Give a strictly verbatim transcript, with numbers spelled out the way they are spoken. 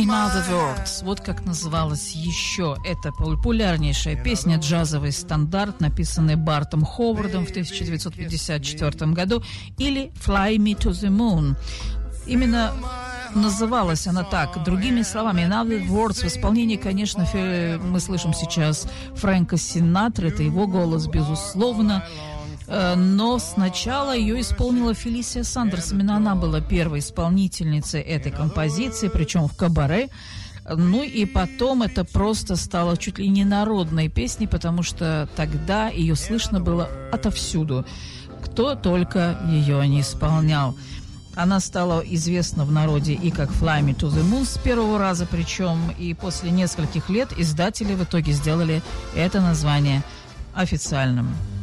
In Other Words, вот как называлась еще эта популярнейшая песня, джазовый стандарт, написанный Бартом Ховардом в тысяча девятьсот пятьдесят четвёртом году, или Fly Me to the Moon. Именно называлась она так. Другими словами, In Other Words в исполнении, конечно, мы слышим сейчас Фрэнка Синатра, это его голос, безусловно. Но сначала ее исполнила Фелисия Сандерс. Именно она была первой исполнительницей этой композиции, причем в кабаре. Ну и потом это просто стало чуть ли не народной песней, потому что тогда ее слышно было отовсюду. Кто только ее не исполнял. Она стала известна в народе и как Fly Me to the Moon с первого раза, причем и после нескольких лет издатели в итоге сделали это название официальным.